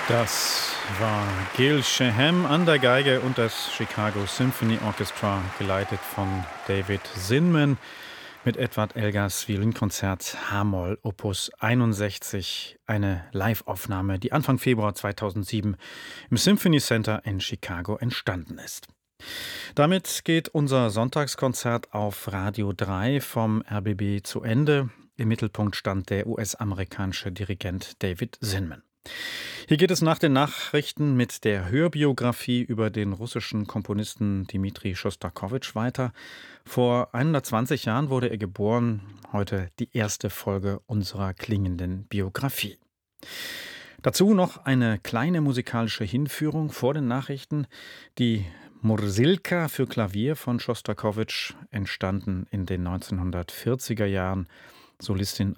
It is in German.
Das war Gil Shaham an der Geige und das Chicago Symphony Orchestra, geleitet von David Zinman mit Edward Elgars Violinkonzert H-Moll Opus 61, eine Live-Aufnahme, die Anfang Februar 2007 im Symphony Center in Chicago entstanden ist. Damit geht unser Sonntagskonzert auf Radio 3 vom RBB zu Ende. Im Mittelpunkt stand der US-amerikanische Dirigent David Zinman. Hier geht es nach den Nachrichten mit der Hörbiografie über den russischen Komponisten Dmitri Schostakowitsch weiter. Vor 120 Jahren wurde er geboren, heute die erste Folge unserer klingenden Biografie. Dazu noch eine kleine musikalische Hinführung vor den Nachrichten. Die Mursilka für Klavier von Schostakowitsch, entstanden in den 1940er Jahren. Solistin